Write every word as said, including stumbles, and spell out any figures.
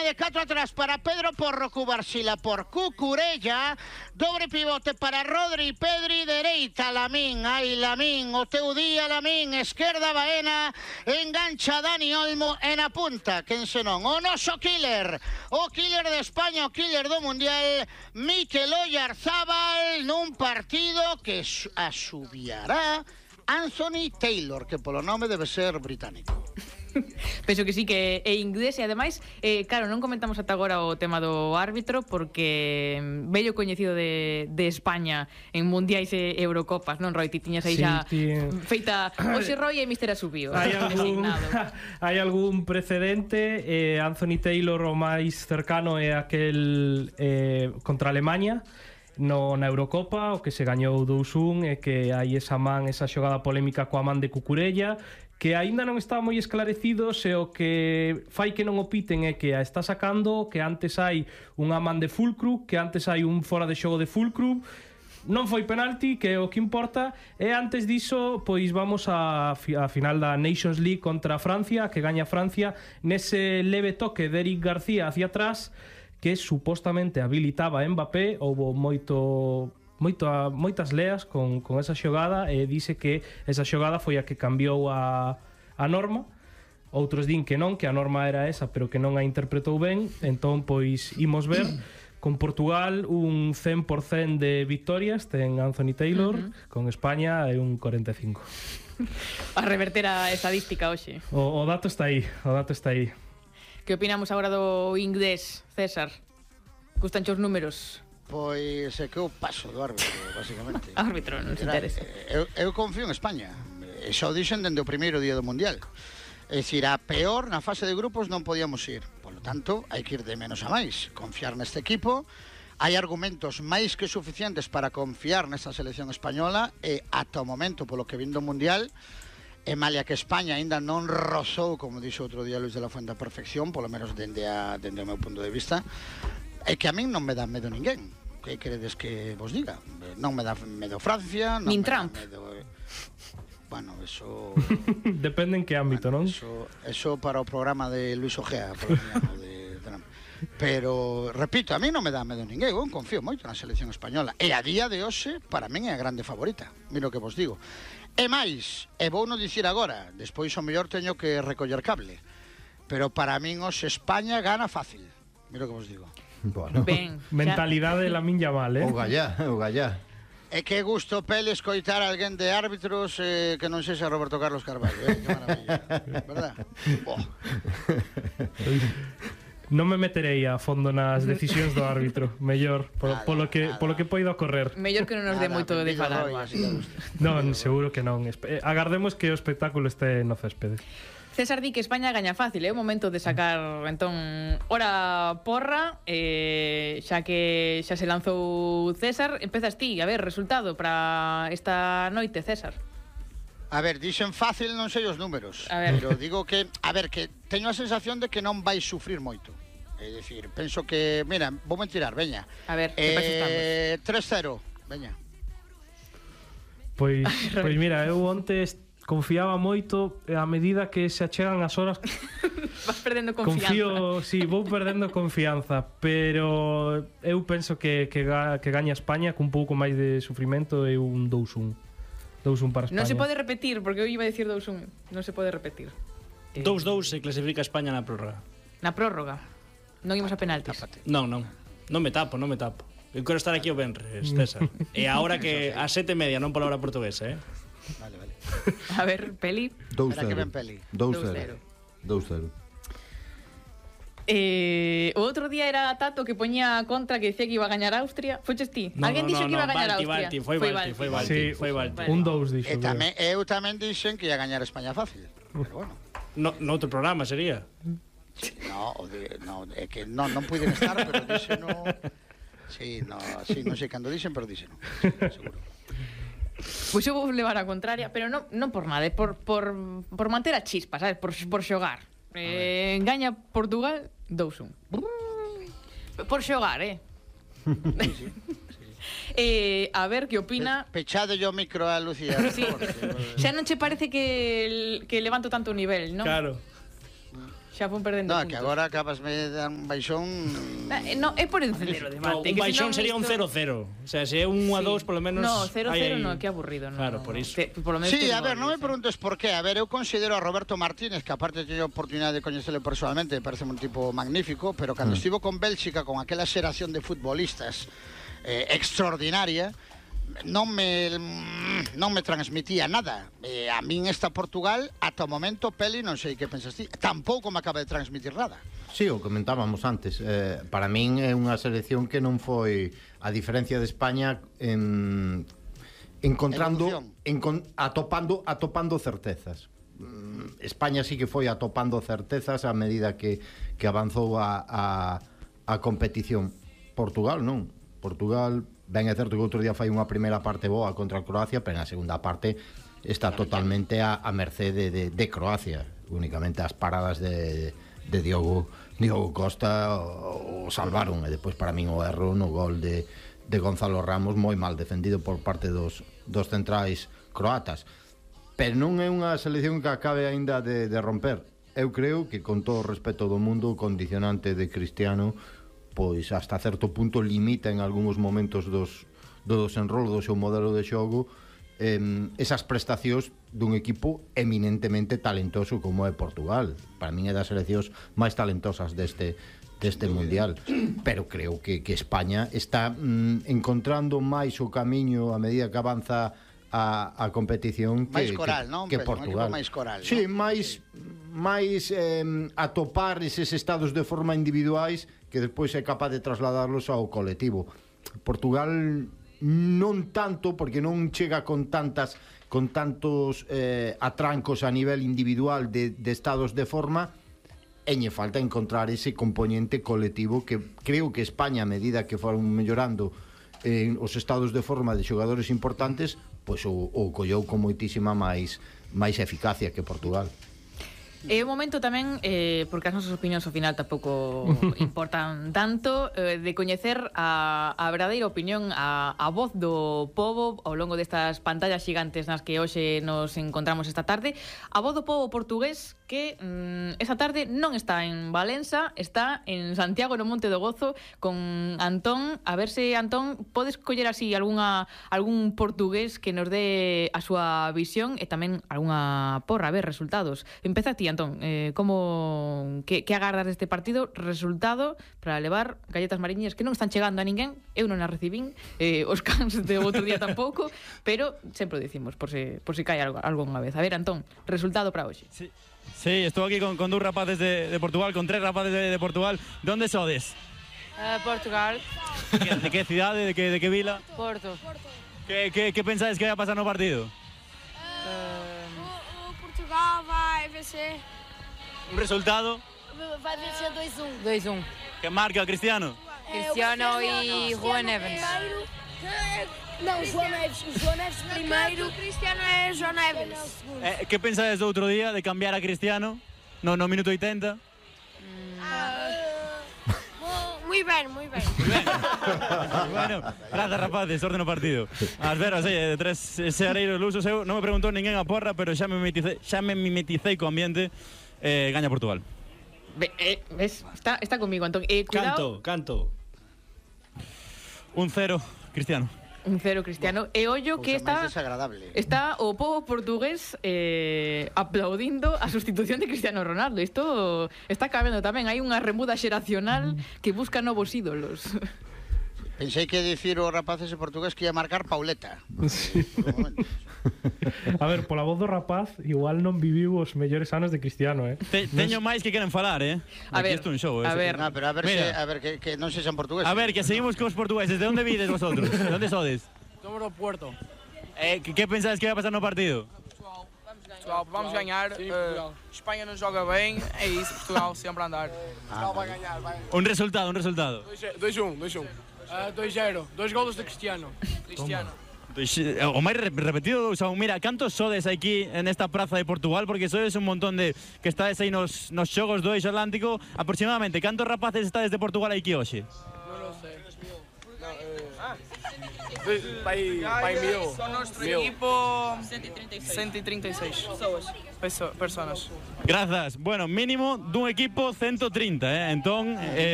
de catro atrás para Pedro Porro, Cubarsila por Cucurella, dobre pivote para Rodri, Pedri, dereita Lamín, ai Lamín, o teu día Lamín, esquerda Baena, engancha Dani Olmo en a punta, quen senón, o noso killer, o killer de España, o killer do Mundial, Mikel Oyarzábal, nun partido que asubiará Anthony Taylor, que polo nome debe ser británico. Penso que sí, que é inglés. E ademais, eh, claro, non comentamos ata agora o tema do árbitro, porque bello coñecido de, de España en mundiais e Eurocopas, non, Roi? Ti tiñas aí sí, xa tí... feita Oxe Roi e mister Asubío. Hai algún, hai algún precedente. eh, Anthony Taylor o máis cercano é aquel eh, contra Alemania no, na Eurocopa, o que se gañou dous un, e que hai esa man, esa xogada polémica coa man de Cucurella, que aínda non está moi esclarecido se o que fai que non o piten é que a está sacando, que antes hai unha man de Fulcrum, que antes hai un fora de xogo de Fulcrum. Non foi penalti, que é o que importa. E antes diso, pois vamos a, a final da Nations League contra Francia, que gaña Francia nese leve toque de Eric García hacia atrás, que supostamente habilitaba a Mbappé. Houbo moito... Moito a, moitas leas con, con esa xogada, e dice que esa xogada foi a que cambiou a, a norma. Outros din que non, que a norma era esa, pero que non a interpretou ben. Entón, pois, imos ver. Con Portugal un cen por cento de victorias ten Anthony Taylor, uh-huh. Con España é un cuarenta e cinco. A reverter a estadística hoxe. O, o dato está aí, o dato está aí. Que opinamos agora do inglés, César? Gustan os números? Pois é que eu paso do árbitro, basicamente. Árbitro, non se interesa. Eu, eu confío en España. E xa o dixen dende o primeiro día do Mundial. É dicir, a peor na fase de grupos non podíamos ir. Por lo tanto, hai que ir de menos a máis. Confiar neste equipo. Hai argumentos máis que suficientes para confiar nesta selección española, e ata o momento, polo que vin do Mundial, e malia que España aínda non rozou, como dixo outro día Luis de la Fuente, a perfección, polo menos dende, a, dende o meu punto de vista, é que a min non me dá medo ninguén. Que queredes que vos diga? Non me dá medo Francia, non Nin me Trump. dá medo... Bueno, eso... Depende en que ámbito, bueno, non? Eso, eso para o programa de Luis Ojea, por ejemplo, de Trump. Pero, repito, a mí non me dá medo ninguén. Eu confío moito na selección española. E a día de hoxe, para min é a grande favorita. Miro que vos digo. E máis, e vou non dicir agora, despois o mellor teño que recoller cable. Pero para min hoxe España gana fácil. Miro que vos digo. Bueno. Ben, mentalidade la miña mal, eh? O gallá, o gallá. E que gusto pele escoitar a alguén de árbitros eh, que non sexa Roberto Carlos Carballo, eh? Que maravilla, verdad? Oh. Non me meterei a fondo nas decisións do árbitro, mellor, polo, Nada, polo que nada. polo que poida ocorrer. mellor que non nos dé Nada, moito de benvido, falar. Roy, así que gusto. Non, seguro que non. Espe- Agardemos que o espectáculo este no céspede. César di que España gaña fácil, é o momento de sacar entón hora porra, eh, xa que xa se lanzou César. Empezas ti, a ver, resultado para esta noite, César. A ver, dixen fácil, non sei os números, A ver. pero digo que, a ver, que teño a sensación de que non vai sufrir moito. É dicir, penso que, mira, vou tirar, veña. A ver, que paixo estamos. Eh, tres cero, veña. Pois, pois mira, eu onte confiaba moito, e a medida que se achegan as horas Vas perdendo confianza. confío, si, sí, vou perdendo confianza, pero eu penso que, que, ga, que gaña España cun pouco máis de sufrimento, e un dous un. dous un para España. Non se pode repetir, porque eu iba a decir dous un. Non se pode repetir. Eh, dous dous se clasifica España na prórroga. Na prórroga. Non imos a penaltis. Tápate. Non, non. Non me tapo, non me tapo. Eu quero estar aquí o venres, César. E agora que a sete e media, non pola hora portuguesa, eh? Vale, vale. A ver, Peli. dous Espera que cero. ven peli. dous dous cero. cero. dous cero. Eh, o outro día era Tato que poñía a contra, que decía que iba a gañar Austria. Foches ti? No, Alguén no, dixo no, que iba a no, gañar Balti, Austria? Balti, foi Balti, foi Balti, Sí, foi Balti. Vale. Un dous dixo. E tamén, eu tamén dixen que ia gañar España fácil. Pero bueno. No, no outro programa sería. No, o de, no, é que non, non puiden estar, pero dixen no... Sí, no, sí, non sei cando dixen, pero dixen no. Sí, seguro. Pois eu vou levar a contraria, pero non, non por nada, é por, por, por manter a chispa, sabes? Por, por xogar. Eh, gaña Portugal dous un. Por xogar, eh? Sí, sí, sí. eh a ver que opina. Pe pechade yo micro a Lucía, por Sí. favor. Xa non che parece que, que levanto tanto o nivel, non? Claro. xa fun perdendo No, puntos. que agora acabasme de dar un baixón. Eh, No, é por encender o No, debate. un que baixón senón sería un isto- cero cero. O sea, se é un a dos, polo menos... No, cero cero hai aí- no, que aburrido. No, Claro, no, por no. iso. Te- por lo menos Sí, tes a ver, non me goles, eh. preguntes por qué. A ver, eu considero a Roberto Martínez, que aparte teño a oportunidade de coñecelo personalmente, parece un tipo magnífico, pero cando estivo con Bélxica, con aquela xeración de futbolistas eh, extraordinaria, non me non me transmitía nada. Eh, a min esta Portugal, ata o momento, Peli, non sei que pensas ti, tampouco me acaba de transmitir nada. Sí, o comentábamos antes. Eh, para min é unha selección que non foi, a diferencia de España, en, encontrando, encon, atopando, atopando certezas. Mm, España sí que foi atopando certezas a medida que, que avanzou a, a, a competición. Portugal non. Portugal, ben é certo que outro día fai unha primeira parte boa contra a Croacia, pero na segunda parte está totalmente a, a mercede de, de Croacia. Únicamente as paradas de, de Diogo, Diogo Costa o, o salvaron. E depois para min o erro no gol de, de Gonzalo Ramos, moi mal defendido por parte dos, dos centrais croatas. Pero non é unha selección que acabe aínda de, de romper. Eu creo que, con todo o respeto do mundo, o condicionante de Cristiano, pois hasta certo punto limita en algúns momentos dos, do desenrolo do seu modelo de xogo eh, esas prestacións dun equipo eminentemente talentoso como é Portugal. Para min é das seleccións máis talentosas deste, deste mundial, pero creo que, que España está mm, encontrando máis o camiño a medida que avanza a, a competición que, Máis coral, que, non? que Pero un Portugal. equipo máis coral, Sí, non? máis máis eh, atopar eses estados de forma individuais que despois é capaz de trasladarlos ao colectivo. Portugal non tanto, porque non chega con tantas con tantos eh, atrancos a nivel individual de, de estados de forma, e lle falta encontrar ese componente colectivo que creo que España, a medida que foron mellorando eh, os estados de forma de xogadores importantes, pois o, o collou con moitísima máis máis eficacia que Portugal. É o momento tamén, eh, porque as nosas opinións ao final tampouco importan tanto, eh, de coñecer a, a verdadeira opinión, a, a voz do pobo ao longo destas pantallas gigantes nas que hoxe nos encontramos esta tarde, a voz do pobo portugués que mm, esta tarde non está en Valença, está en Santiago no Monte do Gozo con Antón. A ver se, Antón, podes coller así algunha, algún portugués que nos dé a súa visión e tamén algunha porra, a ver, resultados. Empeza a ti, Antón, eh, como que, que agardas deste partido? Resultado para levar galletas mariñas que non están chegando a ninguén, eu non as recibín, eh, os cans de outro día tampouco, pero sempre o dicimos por se, por se cae algo, algo unha vez. A ver, Antón, resultado para hoxe. Sí. Sí, estou aquí con, con dous rapaces de, de Portugal, con tres rapaces de, de Portugal. De onde sodes? Uh, Portugal. Que, de que cidade, de que, de que vila? Porto. Que, que, que pensades que vai a pasar no partido? Uh, O, o Portugal vai vencer. Un resultado? Vai vencer dois a um. dois a um. Que marca Cristiano? Cristiano e Juan Evans. Não, João Neves. O João Neves primeiro. O Cristiano é João Neves. Eh, que pensades do outro día de cambiar a Cristiano no, no minuto oitenta? Muy bem, muy bem. Bueno, grazas rapaces, sorte no partido. As veras, eh, de tres seareiros lusos, eu non me preguntou ninguén a porra, pero xa me mimeticei, xa me mimeticei co ambiente. Eh, gaña Portugal. Ve, eh, ves, está, está conmigo, Antón. Eh, cuidado, Canto, canto. Un cero, Cristiano. un cero Cristiano. E ollo que Cousa está máis desagradable. está o pobo portugués eh, aplaudindo a sustitución de Cristiano Ronaldo. Isto está cambiando tamén. Hai unha remuda xeracional que busca novos ídolos. Pensei que dicir os rapaces en portugués que ia marcar Pauleta. Sí. Por un momento. A ver, pola voz do rapaz, igual non viviu os mellores anos de Cristiano, eh? Te, teño máis que queren falar, eh? A Aquí ver, isto é un show, eh? a ver. No, pero a ver, se, Mira. a ver que, que non sexan portugueses. A ver, que seguimos cos portugueses. De onde vides vosotros? De onde sodes? Somos do Porto. Eh, que, que pensades que vai pasar no partido? Portugal, vamos ganhar. Uh, Espanha não joga bem, é isso. Portugal sempre a andar. Portugal vai ganhar, vai. Un resultado, un resultado. dois a um, dois a um. dois a zero. Dois golos de Cristiano. Cristiano. Pois, eh, o máis re- repetido, o sea, mira, cantos sodes aquí en esta praza de Portugal, porque sodes un montón de que estades aí nos, nos xogos do Eixo Atlántico, aproximadamente, cantos rapaces estades de Portugal aquí hoxe? Non lo sei. No, uh, Vai, vai mil. Só nuestro mil. Equipo ciento treinta y seis personas. Grazas. Bueno, mínimo dun equipo ciento treinta, eh? Entón, eh,